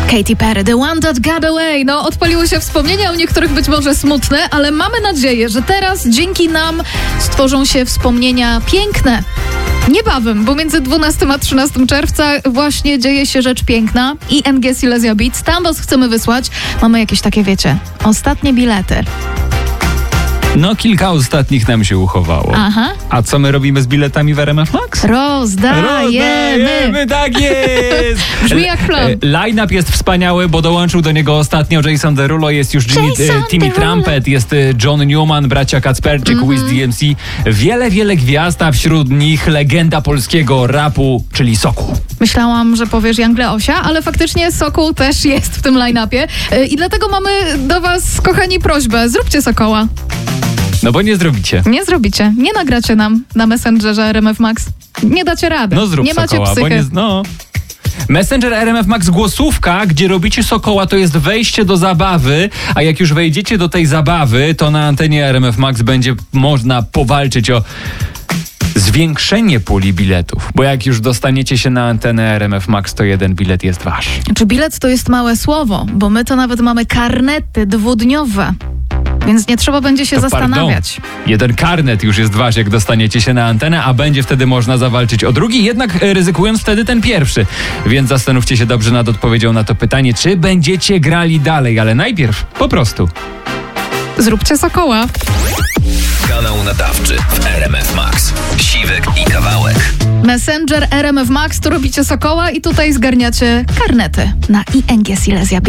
Katy Perry, The One That Got Away. No, odpaliły się wspomnienia, u niektórych być może smutne, ale mamy nadzieję, że teraz dzięki nam stworzą się wspomnienia piękne. Niebawem, bo między 12 a 13 czerwca właśnie dzieje się rzecz piękna. ING Silesia Beats, tam was chcemy wysłać. Mamy jakieś takie, wiecie, ostatnie bilety. No, kilka ostatnich nam się uchowało. Aha. A co my robimy z biletami w RMF Max? Rozdajemy. Tak jest! Brzmi jak plan. Line-up jest wspaniały, bo dołączył do niego ostatnio Jason Derulo, jest już Timmy Trumpet, jest John Newman, bracia Kacperczyk, Wiz DMC. Wiele gwiazd, a wśród nich legenda polskiego rapu, czyli Sokół. Myślałam, że powiesz Young Leosia, ale faktycznie Sokół też jest w tym line-upie. I dlatego mamy do was, kochani, prośbę. Zróbcie Sokoła. No bo nie zrobicie. Nie zrobicie. Nie nagracie nam na Messengerze RMF Max. Nie dacie rady. No zrób nie Sokoła, macie psychy. Messenger RMF Max głosówka, gdzie robicie Sokoła, to jest wejście do zabawy, a jak już wejdziecie do tej zabawy, to na antenie RMF Max będzie można powalczyć o zwiększenie puli biletów, bo jak już dostaniecie się na antenę RMF Max, to jeden bilet jest wasz. Czy bilet to jest małe słowo, bo my to nawet mamy karnety dwudniowe. Więc nie trzeba będzie się zastanawiać. Jeden karnet już jest wasz, jak dostaniecie się na antenę, a będzie wtedy można zawalczyć o drugi, jednak ryzykując wtedy ten pierwszy. Więc zastanówcie się dobrze nad odpowiedzią na to pytanie, czy będziecie grali dalej, ale najpierw po prostu zróbcie Sokoła. Kanał nadawczy w RMF Max. Siwek i Kawałek. Messenger RMF Max, tu robicie Sokoła i tutaj zgarniacie karnety na ING Silesia Beats.